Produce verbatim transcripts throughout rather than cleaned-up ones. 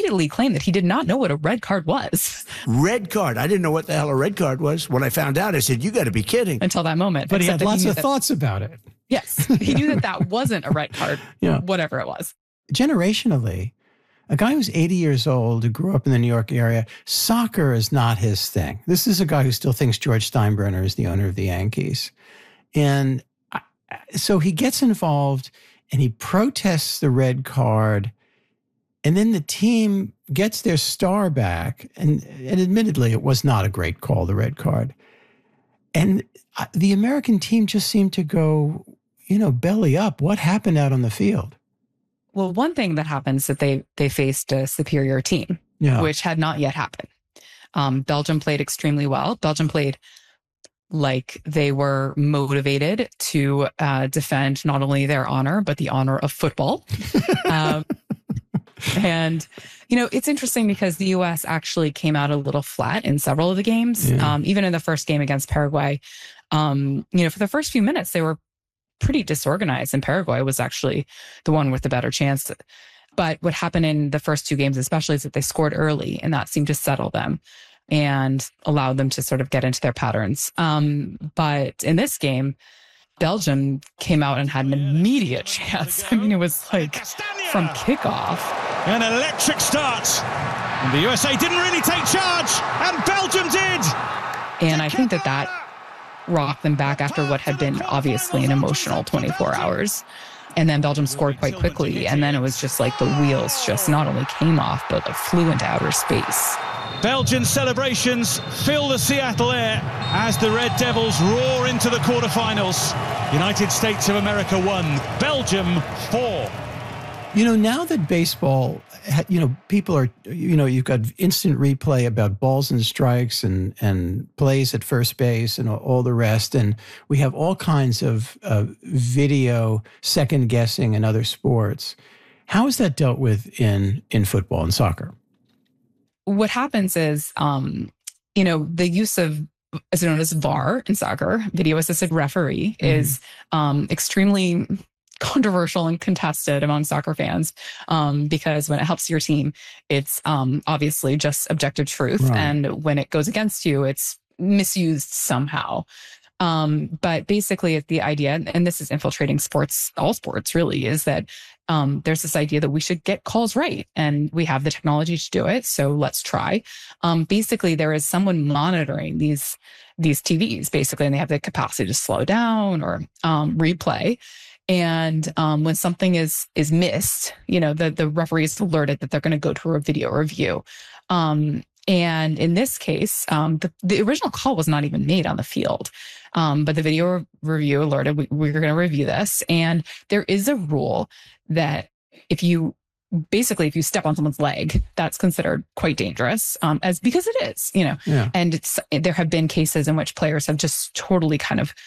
immediately claimed that he did not know what a red card was. Red card. I didn't know what the hell a red card was. When I found out, I said, you got to be kidding. Until that moment. But he had lots he of that, thoughts about it. Yes. He knew that that wasn't a red card, yeah. whatever it was. Generationally, a guy who's eighty years old, who grew up in the New York area, soccer is not his thing. This is a guy who still thinks George Steinbrenner is the owner of the Yankees. And so he gets involved and he protests the red card. And then the team gets their star back. And, and admittedly, it was not a great call, the red card. And the American team just seemed to go, you know, belly up. What happened out on the field? Well, one thing that happens is that they they faced a superior team, yeah. which had not yet happened. Um, Belgium played extremely well. Belgium played like they were motivated to uh, defend not only their honor, but the honor of football. um, and, you know, it's interesting because the U S actually came out a little flat in several of the games. Yeah. Um, even in the first game against Paraguay, um, you know, for the first few minutes, they were pretty disorganized, and Paraguay was actually the one with the better chance. But what happened in the first two games, especially, is that they scored early, and that seemed to settle them and allowed them to sort of get into their patterns. Um, but in this game, Belgium came out and had an immediate chance. I mean, it was like from kickoff. An electric start. And the U S A didn't really take charge, and Belgium did. And I think that that rocked them back after what had been obviously an emotional twenty-four hours. And then Belgium scored quite quickly. And then it was just like the wheels just not only came off, but like flew into outer space. Belgian celebrations fill the Seattle air as the Red Devils roar into the quarterfinals. United States of America one, Belgium four. You know, now that baseball, you know, people are, you know, you've got instant replay about balls and strikes and, and plays at first base and all the rest. And we have all kinds of uh, video second guessing in other sports. How is that dealt with in, in football and soccer? What happens is, um, you know, the use of, as known as V A R in soccer, video assisted referee, mm-hmm. is um, extremely controversial and contested among soccer fans, um, because when it helps your team, it's um, obviously just objective truth. Right. And when it goes against you, it's misused somehow. Um, but basically the idea, and this is infiltrating sports, all sports really, is that um, there's this idea that we should get calls right, and we have the technology to do it. So let's try. Um, basically, there is someone monitoring these, these T Vs, basically, and they have the capacity to slow down or um, replay. And um, when something is is missed, you know, the, the referee is alerted that they're going to go to a video review. Um, and in this case, um, the, the original call was not even made on the field. Um, but the video review alerted, we, we're going to review this. And there is a rule that if you, basically, if you step on someone's leg, that's considered quite dangerous, um, as because it is, you know. Yeah. And it's, there have been cases in which players have just totally kind of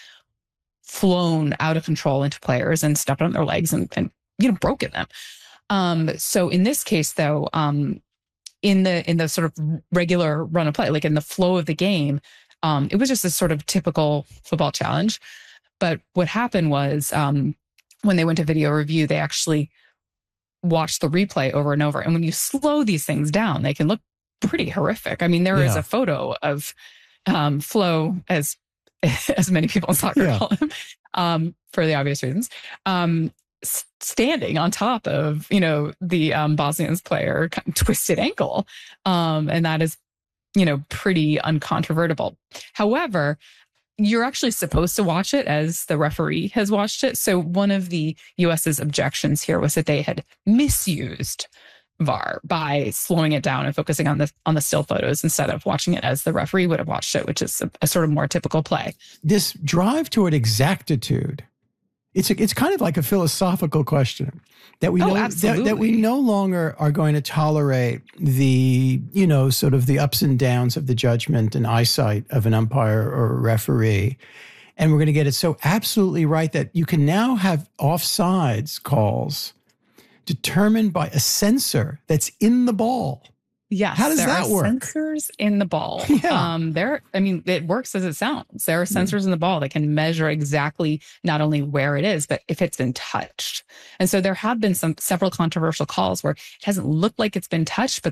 flown out of control into players and stepped on their legs and, and you know, broken them. Um, so in this case, though, um, in the in the sort of regular run of play, like in the flow of the game, um, it was just a sort of typical football challenge. But what happened was um, when they went to video review, they actually watched the replay over and over. And when you slow these things down, they can look pretty horrific. I mean, there yeah. is a photo of um, Flo, as as many people in soccer yeah. call him, um, for the obvious reasons, um, standing on top of, you know, the um, Bosnians player kind of twisted ankle. Um, and that is, you know, pretty uncontrovertible. However, you're actually supposed to watch it as the referee has watched it. So one of the U S's objections here was that they had misused V A R by slowing it down and focusing on the on the still photos instead of watching it as the referee would have watched it, which is a, a sort of more typical play. This drive toward exactitude, it's a, it's kind of like a philosophical question that we oh, know, that, that we no longer are going to tolerate the, you know, sort of the ups and downs of the judgment and eyesight of an umpire or a referee. And we're going to get it so absolutely right that you can now have offsides calls determined by a sensor that's in the ball. Yes. How does there that are work? Sensors in the ball. Yeah. Um, there, I mean, it works as it sounds. There are sensors mm. in the ball that can measure exactly not only where it is, but if it's been touched. And so there have been some several controversial calls where it hasn't looked like it's been touched, but